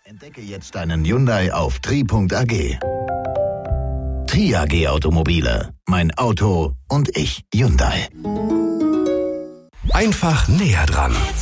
Entdecke jetzt deinen Hyundai auf tri.ag. Tri.ag Automobile. Mein Auto und ich. Hyundai. Einfach näher dran.